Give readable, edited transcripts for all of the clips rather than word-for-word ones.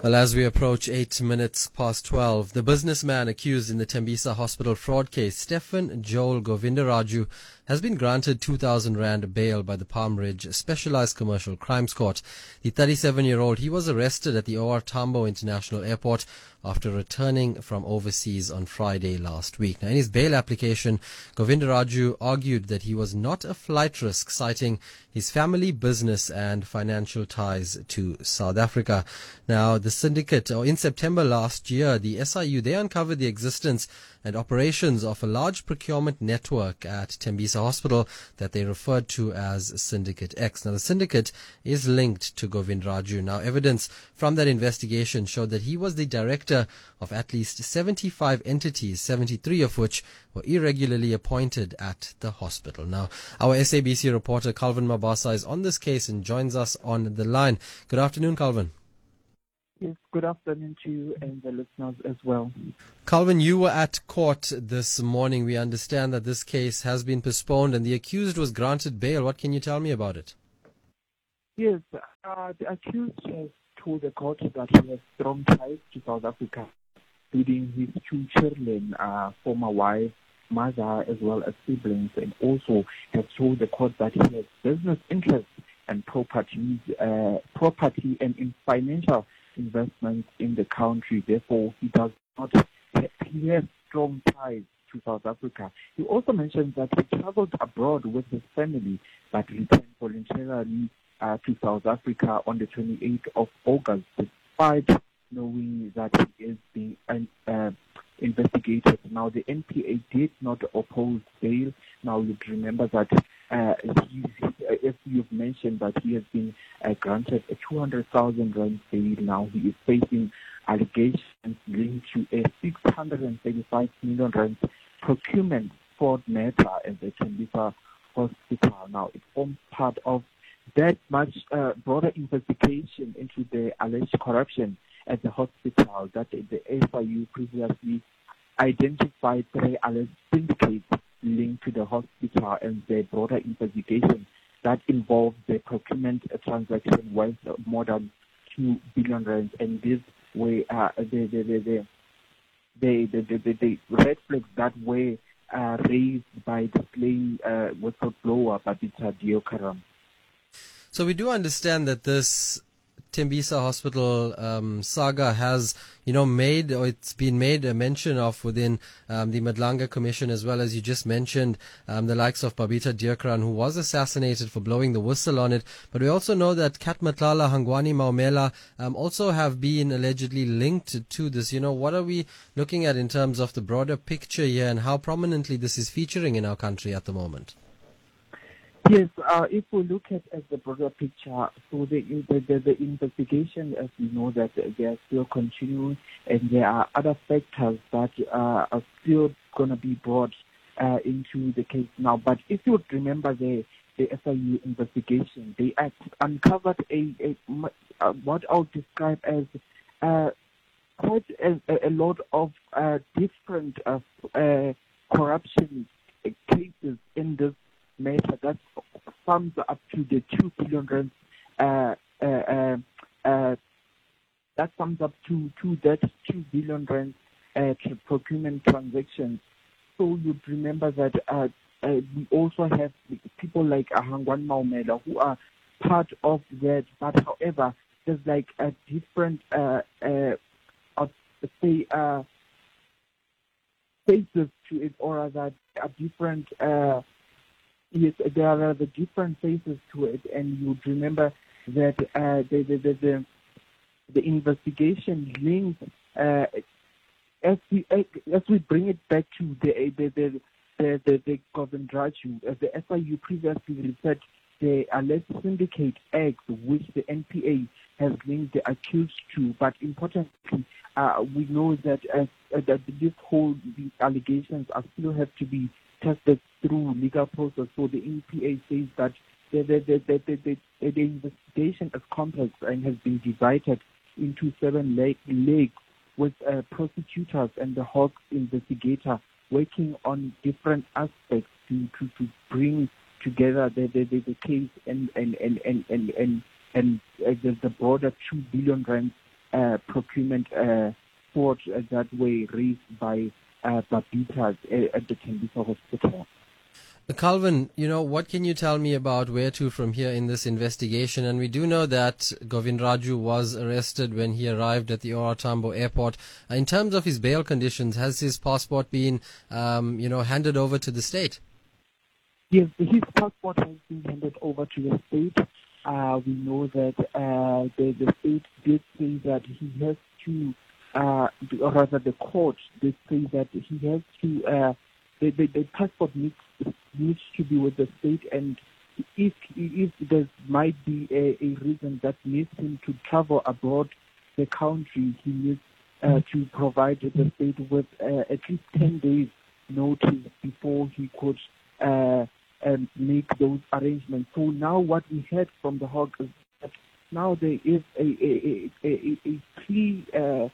Well, as we approach 8 minutes past 12, the businessman accused in the Tembisa Hospital fraud case, Stephen Joel Govindaraju, has been granted 2,000 Rand bail by the Palm Ridge Specialized Commercial Crimes Court. The 37-year-old, he was arrested at the OR Tambo International Airport after returning from overseas on Friday last week. Now, in his bail application, Govindaraju argued that he was not a flight risk, citing his family, business and financial ties to South Africa. Now, the syndicate, in September last year, the SIU, they uncovered the existence and operations of a large procurement network at Tembisa Hospital that they referred to as Syndicate X. Now, the syndicate is linked to Govindaraju. Now, evidence from that investigation showed that he was the director of at least 75 entities, 73 of which were irregularly appointed at the hospital. Now, our SABC reporter Calvin Mabasa is on this case and joins us on the line. Good afternoon, Calvin. Yes, good afternoon to you and the listeners as well. Calvin, you were at court this morning. We understand that this case has been postponed and the accused was granted bail. What can you tell me about it? Yes, the accused has told the court that he has strong ties to South Africa, including his two children, former wife, mother, as well as siblings, and also has told the court that he has business interests and property and in financial investments in the country. Therefore, he has strong ties to South Africa. He also mentioned that he traveled abroad with his family but returned voluntarily to South Africa on the 28th of August, despite knowing that he is being investigated. Now, the NPA did not oppose bail. Now, you'd remember that as you've mentioned, that he has been granted a 200,000 Rand bail. Now, he is facing allegations linked to a 635 million Rand procurement fraud matter at the Tembisa Hospital. Now, it forms part of that much broader investigation into the alleged corruption at the hospital that the SIU previously identified 3 alleged syndicates linked to the hospital, and the broader investigation that involved the procurement transaction worth more than 2 billion Rand. And this way, the red flags that were raised by the slain whistleblower Babita Deokaran. So we do understand that this Tembisa Hospital saga has, it's been made a mention of within the Madlanga Commission, as well as you just mentioned the likes of Babita Deokaran, who was assassinated for blowing the whistle on it. But we also know that Kat Matlala, Hangwani Maumela also have been allegedly linked to this. What are we looking at in terms of the broader picture here and how prominently this is featuring in our country at the moment? Yes, if we look at the broader picture, so the investigation, as we know, that they are still continuing, and there are other factors that are still going to be brought into the case now. But if you would remember the SIU investigation, they uncovered what I would describe as quite a lot of different corruption cases in this matter that sums up to the 2 billion Rand. That sums up to that 2 billion Rand procurement transactions. So you'd remember that we also have people like Hangwan Maumela who are part of that. But however, there's like a different, faces to it, or that are different. Yes, there are the different phases to it, and you would remember that the investigation links as we bring it back to the Govindaraju, as the SIU previously referred the alleged syndicate X, which the NPA has linked the accused to. But importantly, we know that these allegations still have to be tested through legal process. So the NPA says that the investigation is complex and has been divided into 7 legs, with prosecutors and the Hawks investigator working on different aspects to bring together the case and the broader 2 billion Rand procurement fraud that were raised by Babitas at the Tembisa Hospital. Calvin, what can you tell me about where to from here in this investigation? And we do know that Govindraju was arrested when he arrived at the OR Tambo airport. In terms of his bail conditions, has his passport been, handed over to the state? Yes, his passport has been handed over to the state. We know that the state did say that he has to, or rather the court did say that he has to, the passport needs to be with the state, and if there might be a reason that needs him to travel abroad the country, he needs to provide the state with at least 10 days notice before he could make those arrangements. So now what we heard from the Hague is that now there is a plea,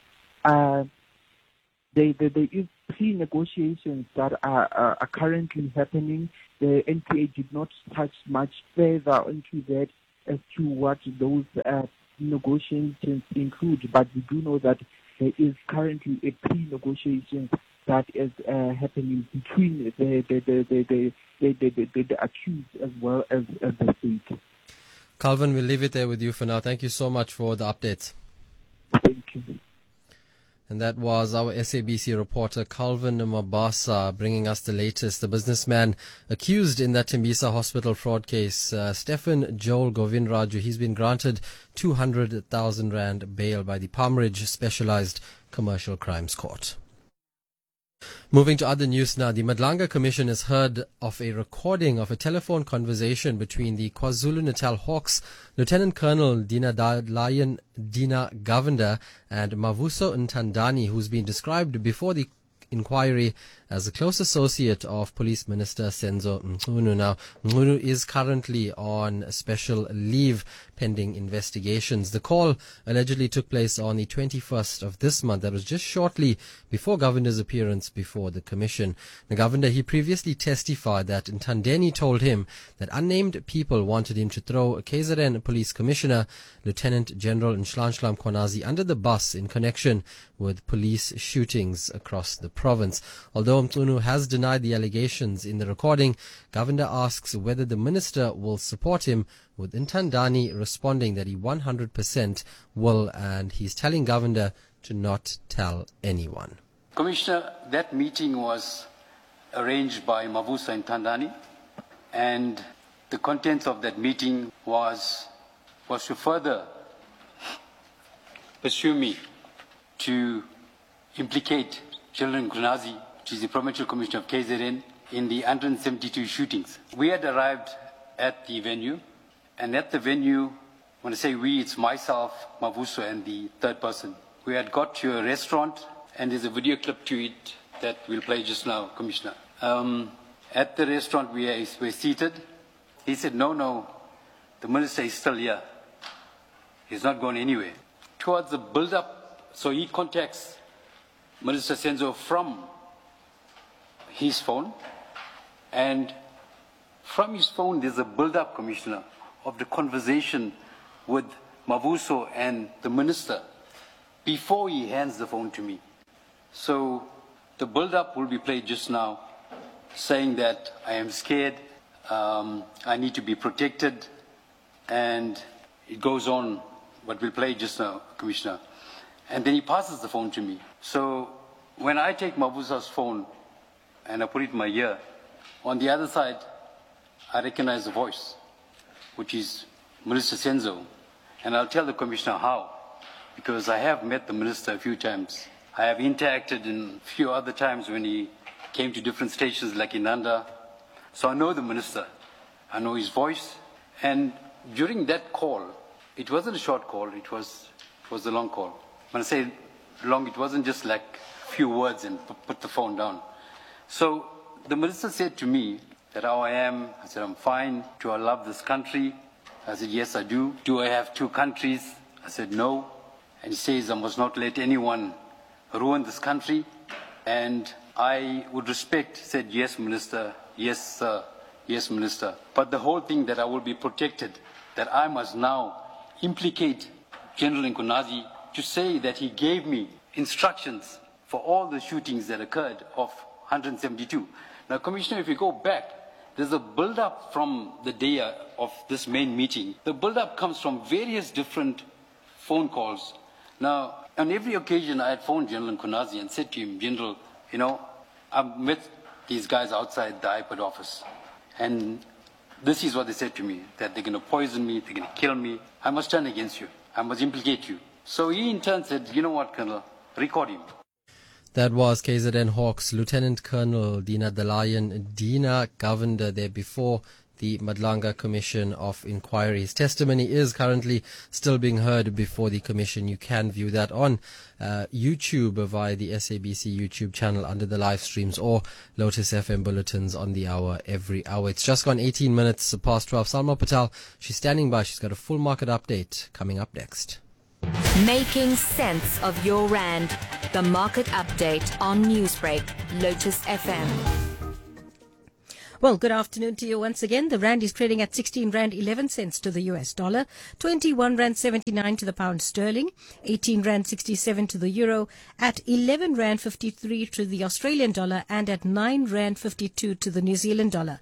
there is pre-negotiations that are currently happening. The NPA did not touch much further into that as to what those negotiations include, but we do know that there is currently a pre-negotiation that is happening between the accused as well as the state. Calvin, we'll leave it there with you for now. Thank you so much for the updates. Thank you. And that was our SABC reporter Calvin Mabasa bringing us the latest. The businessman accused in that Tembisa hospital fraud case, Stephen Joel Govindraju, he's been granted 200,000 rand bail by the Palm Ridge Specialized Commercial Crimes Court. Moving to other news now, the Madlanga Commission has heard of a recording of a telephone conversation between the KwaZulu-Natal Hawks Lieutenant Colonel Lion Dina Govender and Mavuso Nthandani, who's been described before the inquiry as a close associate of Police Minister Senzo Mchunu. Now, Mchunu is currently on special leave pending investigations. The call allegedly took place on the 21st of this month. That was just shortly before Governor's appearance before the Commission. The Governor, he previously testified that Nthandeni told him that unnamed people wanted him to throw KZN Police Commissioner Lieutenant General Nhlanhla Mkhwanazi under the bus in connection with police shootings across the province. Although Mchunu has denied the allegations in the recording, Governor asks whether the minister will support him, with Nthandani responding that he 100% will, and he's telling Governor to not tell anyone. Commissioner, that meeting was arranged by Mavuso Nthandani, and the contents of that meeting was to further pursue me to implicate General Mkhwanazi, which is the Provincial Commissioner of KZN, in the 172 shootings. We had arrived at the venue, and at the venue, when I say we, it's myself, Mavuso, and the third person. We had got to a restaurant, and there's a video clip to it that we'll play just now, Commissioner. At the restaurant, we're seated. He said, no, the minister is still here. He's not going anywhere. Towards the build-up, so he contacts Minister Senzo from his phone, and from his phone there's a build-up, Commissioner, of the conversation with Mavuso and the minister before he hands the phone to me. So the build-up will be played just now, saying that I am scared, I need to be protected, and it goes on, what we'll play just now, Commissioner. And then he passes the phone to me. So when I take Mavuso's phone and I put it in my ear, on the other side, I recognize the voice, which is Minister Senzo. And I'll tell the Commissioner how, because I have met the Minister a few times. I have interacted in a few other times when he came to different stations like Inanda. So I know the Minister. I know his voice. And during that call, it wasn't a short call, it was a long call. When I say long, it wasn't just like a few words and put the phone down. So the minister said to me that how I am. I said, I'm fine. Do I love this country? I said, yes, I do. Do I have two countries? I said, no. And he says, I must not let anyone ruin this country. And I would respect, said, yes, Minister, yes, sir, yes, Minister. But the whole thing that I will be protected, that I must now implicate General Mkhwanazi to say that he gave me instructions for all the shootings that occurred of 172. Now, Commissioner, if you go back, there's a build-up from the day of this main meeting. The build-up comes from various different phone calls. Now, on every occasion, I had phoned General Nkunazi and said to him, General, you know, I'm with these guys outside the IPOD office. And this is what they said to me, that they're going to poison me, they're going to kill me. I must turn against you. I must implicate you. So he in turn said, you know what, Colonel, record him. That was KZN Hawks Lieutenant Colonel Dina Delayan. Dina governed there before the Madlanga Commission of Inquiry. His testimony is currently still being heard before the commission. You can view that on YouTube via the SABC YouTube channel under the live streams or Lotus FM bulletins on the hour every hour. It's just gone 18 minutes past 12. Salma Patel, she's standing by. She's got a full market update coming up next. Making sense of your rand. The market update on Newsbreak, Lotus FM. Well, good afternoon to you once again. The rand is trading at 16 rand 11 cents to the US dollar, 21 rand 79 to the pound sterling, 18 rand 67 to the euro, at 11 rand 53 to the Australian dollar, and at 9 rand 52 to the New Zealand dollar.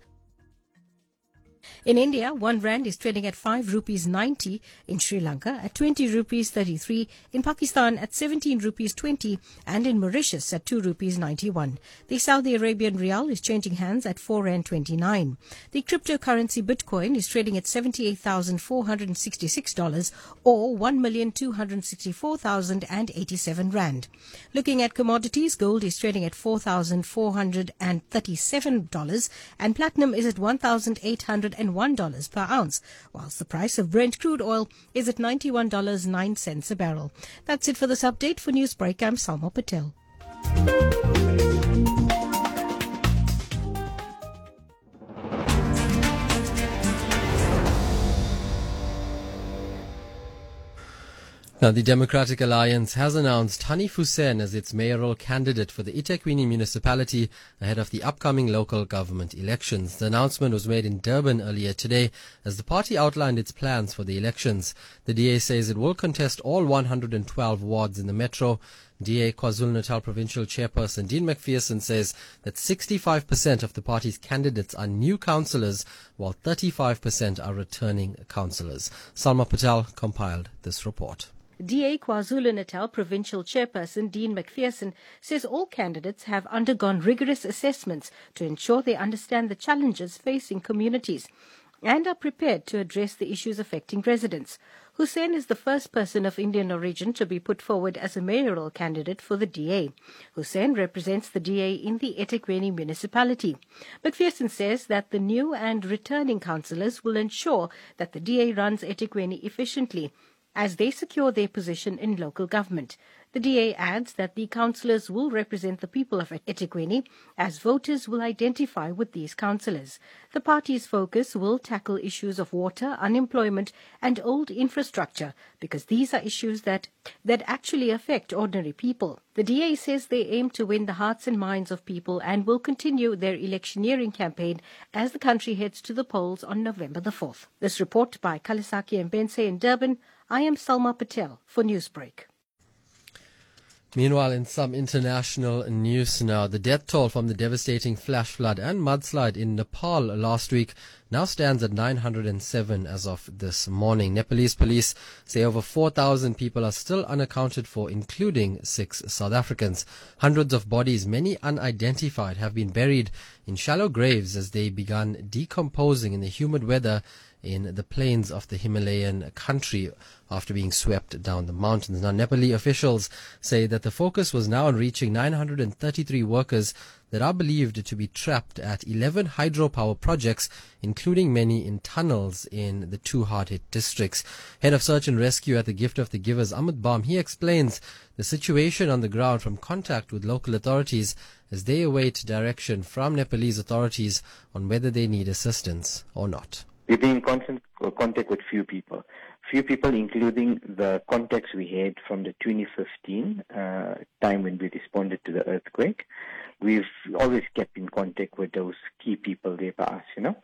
In India, 1 rand is trading at 5 rupees 90, in Sri Lanka at 20 rupees 33, in Pakistan at 17 rupees 20, and in Mauritius at 2 rupees 91. The Saudi Arabian rial is changing hands at 4 rand 29. The cryptocurrency Bitcoin is trading at $78,466 or 1,264,087 rand. Looking at commodities, gold is trading at $4,437 and platinum is at $1,801 per ounce, whilst the price of Brent crude oil is at $91.09 a barrel. That's it for this update. For Newsbreak, I'm Salma Patel. Now, the Democratic Alliance has announced Hanif Hussain as its mayoral candidate for the eThekwini municipality ahead of the upcoming local government elections. The announcement was made in Durban earlier today as the party outlined its plans for the elections. The DA says it will contest all 112 wards in the metro. DA KwaZulu-Natal Provincial Chairperson Dean McPherson says that 65% of the party's candidates are new councillors, while 35% are returning councillors. Salma Patel compiled this report. DA KwaZulu-Natal Provincial Chairperson Dean McPherson says all candidates have undergone rigorous assessments to ensure they understand the challenges facing communities and are prepared to address the issues affecting residents. Hussain is the first person of Indian origin to be put forward as a mayoral candidate for the DA. Hussain represents the DA in the eThekwini municipality. McPherson says that the new and returning councillors will ensure that the DA runs eThekwini efficiently as they secure their position in local government. The DA adds that the councillors will represent the people of eThekwini as voters will identify with these councillors. The party's focus will tackle issues of water, unemployment and old infrastructure because these are issues that actually affect ordinary people. The DA says they aim to win the hearts and minds of people and will continue their electioneering campaign as the country heads to the polls on November the 4th. This report by Kalisaki and Bense in Durban. I am Salma Patel for Newsbreak. Meanwhile, in some international news now, the death toll from the devastating flash flood and mudslide in Nepal last week now stands at 907 as of this morning. Nepalese police say over 4,000 people are still unaccounted for, including 6 South Africans. Hundreds of bodies, many unidentified, have been buried in shallow graves as they began decomposing in the humid weather in the plains of the Himalayan country after being swept down the mountains. Now, Nepali officials say that the focus was now on reaching 933 workers that are believed to be trapped at 11 hydropower projects, including many in tunnels in the 2 hard-hit districts. Head of Search and Rescue at the Gift of the Givers, Ahmed Bam, he explains the situation on the ground from contact with local authorities as they await direction from Nepalese authorities on whether they need assistance or not. We've been in constant contact with few people, including the contacts we had from the 2015 time when we responded to the earthquake. We've always kept in contact with those key people there by us,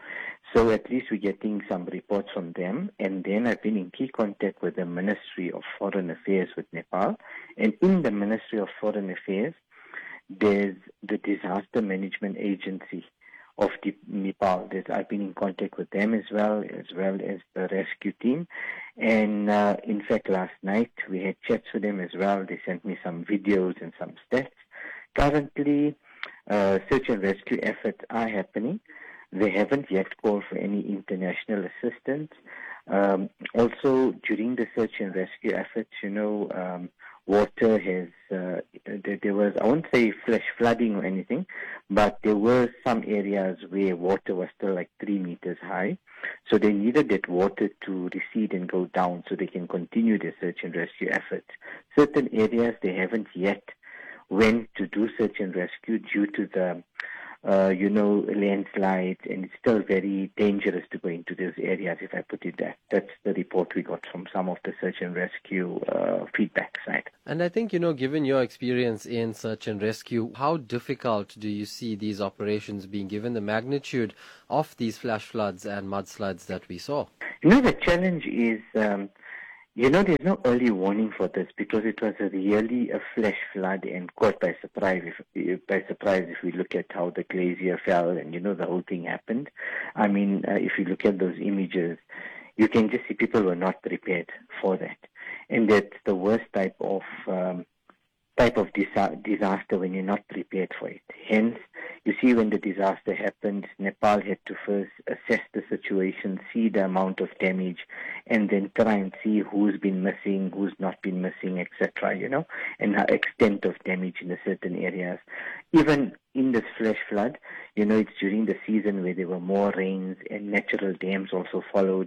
So at least we're getting some reports from them. And then I've been in key contact with the Ministry of Foreign Affairs Affairs with Nepal. And in the Ministry of Foreign Affairs, there's the Disaster Management Agency of Nepal. I've been in contact with them as well as the rescue team. And in fact, last night we had chats with them as well. They sent me some videos and some stats. Currently, search and rescue efforts are happening. They haven't yet called for any international assistance. Also, during the search and rescue efforts, water has, there was, I won't say flash flooding or anything, but there were some areas where water was still like 3 meters high. So they needed that water to recede and go down so they can continue their search and rescue efforts. Certain areas they haven't yet went to do search and rescue due to the landslides, and it's still very dangerous to go into those areas, if I put it that. That's the report we got from some of the search and rescue feedback side. And I think, given your experience in search and rescue, how difficult do you see these operations being given the magnitude of these flash floods and mudslides that we saw? The challenge is, there's no early warning for this because it was really a flash flood and caught by surprise. If we look at how the glacier fell and the whole thing happened. I mean, if you look at those images, you can just see people were not prepared for that, and that's the worst type of disaster when you're not prepared for it. Hence, you see, when the disaster happened, Nepal had to first assess the situation, see the amount of damage, and then try and see who's been missing, who's not been missing, etc., and the extent of damage in the certain areas. Even in this flash flood, it's during the season where there were more rains and natural dams also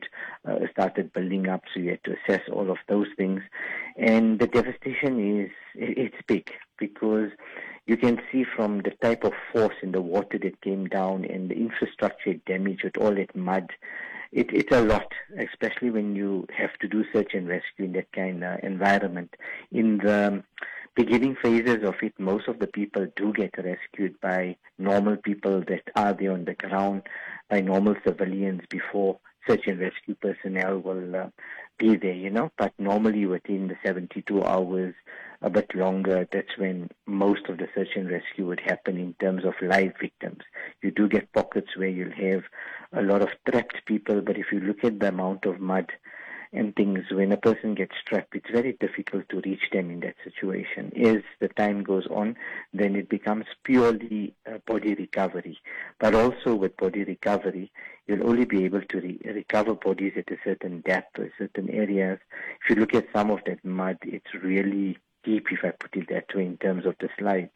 started building up, so you had to assess all of those things. And the devastation it's big because you can see from the type of force in the water that came down and the infrastructure damage with all that mud. It's a lot, especially when you have to do search and rescue in that kind of environment. In the beginning phases of it, most of the people do get rescued by normal people that are there on the ground, by normal civilians before search and rescue personnel will be there, But normally within the 72 hours, a bit longer, that's when most of the search and rescue would happen in terms of live victims. You do get pockets where you'll have a lot of trapped people, but if you look at the amount of mud and things, when a person gets trapped, it's very difficult to reach them in that situation. As the time goes on, then it becomes purely body recovery. But also with body recovery, you'll only be able to recover bodies at a certain depth or certain areas. If you look at some of that mud, it's really deep, if I put it that way, in terms of the slides.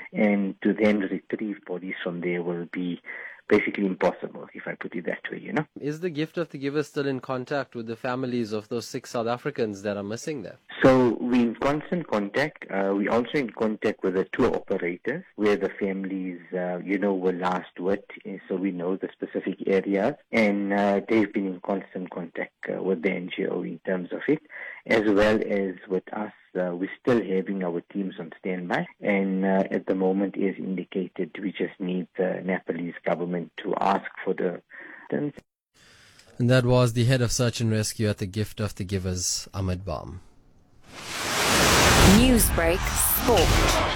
And to then retrieve bodies from there will be basically impossible, if I put it that way, Is the Gift of the Giver still in contact with the families of those 6 South Africans that are missing there? So we're in constant contact. We're also in contact with the tour operators where the families, were last with. So we know the specific areas. And they've been in constant contact with the NGO in terms of it, as well as with us. We're still having our teams on standby, and at the moment, as indicated, we just need the Nepalese government to ask for the assistance. And that was the head of search and rescue at the Gift of the Givers, Ahmed Baum. Newsbreak Sport.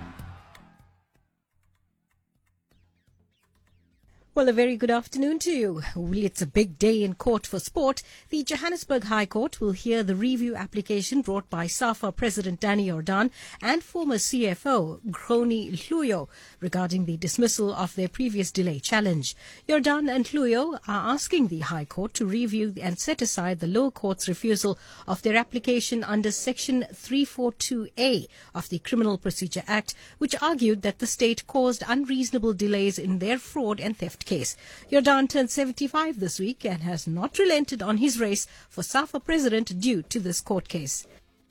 Well, a very good afternoon to you. It's a big day in court for sport. The Johannesburg High Court will hear the review application brought by SAFA President Danny Jordaan and former CFO Groni Hluyo regarding the dismissal of their previous delay challenge. Jordaan and Hluyo are asking the High Court to review and set aside the lower court's refusal of their application under Section 342A of the Criminal Procedure Act, which argued that the state caused unreasonable delays in their fraud and theft case. Jordaan turned 75 this week and has not relented on his race for SAFA president due to this court case.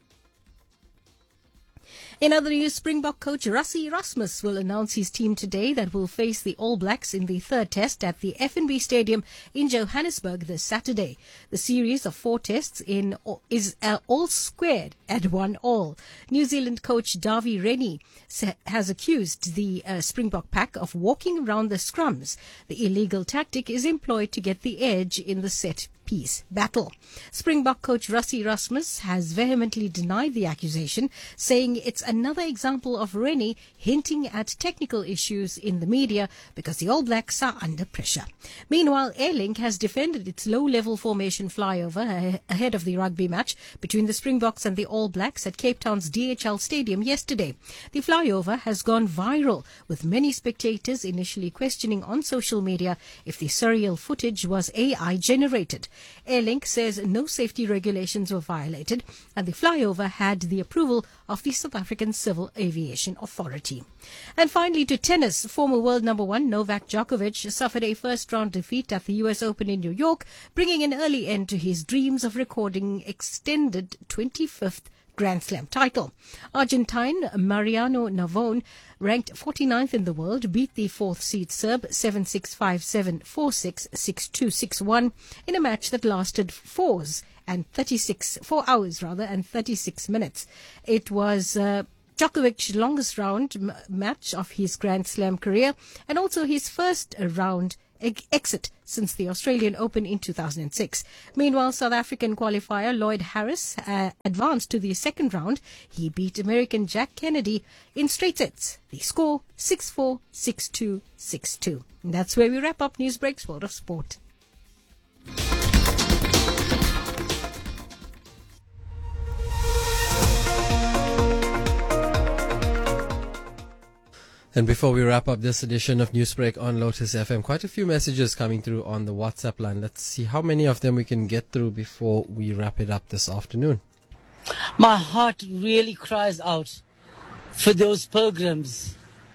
In other news, Springbok coach Rassie Erasmus will announce his team today that will face the All Blacks in the third test at the FNB Stadium in Johannesburg this Saturday. The series of 4 tests is all squared at 1-1. New Zealand coach Davy Rennie has accused the Springbok pack of walking around the scrums. The illegal tactic is employed to get the edge in the set peace battle. Springbok coach Rassie Erasmus has vehemently denied the accusation, saying it's another example of Rennie hinting at technical issues in the media because the All Blacks are under pressure. Meanwhile, Airlink has defended its low-level formation flyover ahead of the rugby match between the Springboks and the All Blacks at Cape Town's DHL Stadium yesterday. The flyover has gone viral, with many spectators initially questioning on social media if the surreal footage was AI generated. Airlink says no safety regulations were violated and the flyover had the approval of the South African Civil Aviation Authority. And finally, to tennis, former world number one Novak Djokovic suffered a first-round defeat at the US Open in New York, bringing an early end to his dreams of recording extended 25th Grand Slam title. Argentine Mariano Navon, ranked 49th in the world, beat the fourth seed Serb 7-6, 5-7, 4-6, 6-2, 6-1 in a match that lasted 4 hours and 36 minutes. It was Djokovic's longest round match of his Grand Slam career and also his first round exit since the Australian Open in 2006. Meanwhile, South African qualifier Lloyd Harris advanced to the second round. He beat American Jack Kennedy in straight sets. The score 6-4, 6-2, 6-2. And that's where we wrap up Newsbreak's World of Sport. And before we wrap up this edition of Newsbreak on Lotus FM, quite a few messages coming through on the WhatsApp line. Let's see how many of them we can get through before we wrap it up this afternoon. My heart really cries out for those pilgrims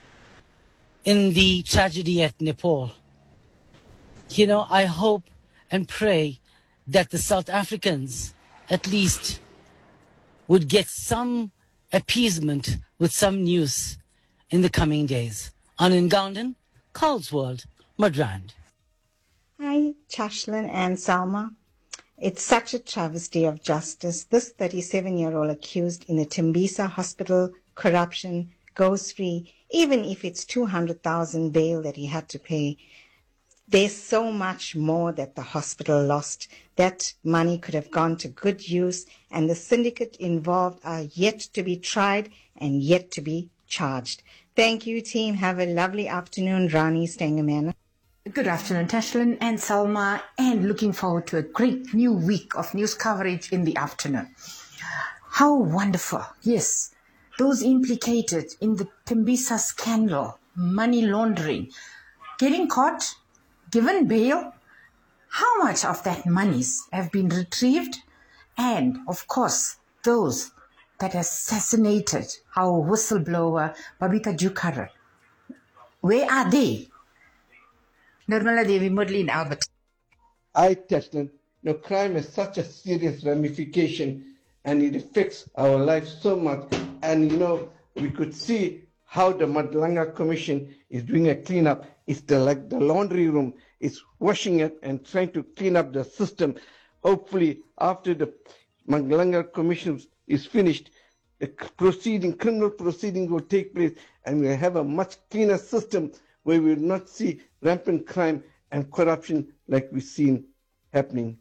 in the tragedy at Nepal. You know, I hope and pray that the South Africans at least would get some appeasement with some news in the coming days. Anand Gandhan, Carl's World, Midrand. Hi, Tashlin and Salma. It's such a travesty of justice. This 37-year-old accused in the Tembisa hospital corruption goes free, even if it's 200,000 bail that he had to pay. There's so much more that the hospital lost. That money could have gone to good use, and the syndicate involved are yet to be tried and yet to be charged. Thank you, team. Have a lovely afternoon. Rani Stengerman. Good afternoon, Tashlin and Salma, and looking forward to a great new week of news coverage in the afternoon. How wonderful. Yes, those implicated in the Tembisa scandal, money laundering, getting caught, given bail. How much of that monies have been retrieved? And, of course, those that assassinated our whistleblower, Babita Jukara. Where are they? Nirmala Devi Murli in Albert. I, Teslan, crime has such a serious ramification and it affects our lives so much. And, we could see how the Madlanga Commission is doing a cleanup. It's like the laundry room. It's washing it and trying to clean up the system. Hopefully, after the Madlanga Commission is finished, the criminal proceeding will take place and we'll have a much cleaner system where we will not see rampant crime and corruption like we've seen happening.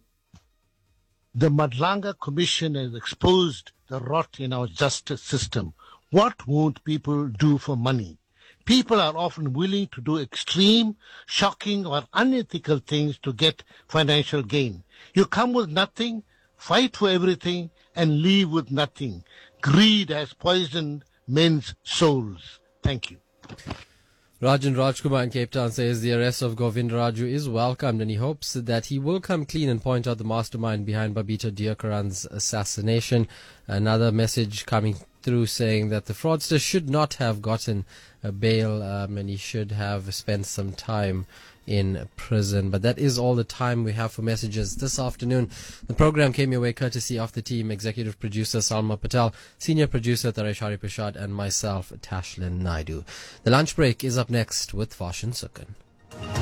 The Madlanga Commission has exposed the rot in our justice system. What won't people do for money? People are often willing to do extreme, shocking or unethical things to get financial gain. You come with nothing, fight for everything, and leave with nothing. Greed has poisoned men's souls. Thank you. Rajan Rajkumar in Cape Town says the arrest of Govind Raju is welcomed and he hopes that he will come clean and point out the mastermind behind Babita Deokaran's assassination. Another message coming through saying that the fraudster should not have gotten a bail and he should have spent some time in prison. But that is all the time we have for messages this afternoon. The program came your way courtesy of the team, executive producer Salma Patel, senior producer Taresh Haripashad, and myself, Tashlin Naidu. The lunch break is up next with Fashion Sukan.